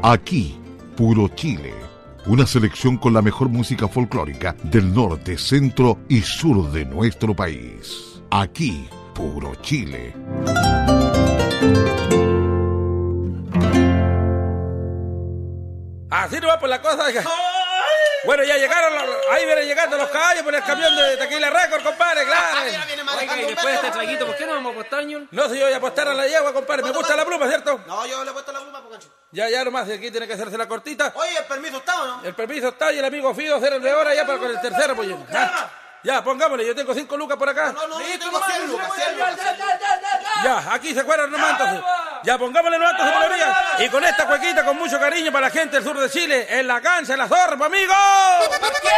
Aquí, Puro Chile. Una selección con la mejor música folclórica del norte, centro y sur de nuestro país. Aquí, Puro Chile. Así no va por la cosa. Bueno, ya llegaron, ahí vienen llegando los caballos por el camión de Tequila Record, compadre, claro. Oiga, y después de este traguito, ¿por qué no vamos a apostar, ñol? No, si yo voy a apostar a la yegua, compadre. Me gusta la pluma, ¿cierto? No, yo le he puesto la pluma, Pocancho. Ya nomás, aquí tiene que hacerse la cortita. Oye, ¿el permiso está o no? El permiso está y el amigo Fido hacer el de hora ya para con el tercero, pues. Ya, pongámosle, yo tengo 5 lucas por acá. No, yo tengo 100 lucas, 100 lucas. Ya, aquí se fueron nomás entonces. Ya, pongámosle nomás entonces por la vía. Y con esta cuequita con mucho cariño para la gente del sur de Chile, en la cancha, en la zorra, amigo.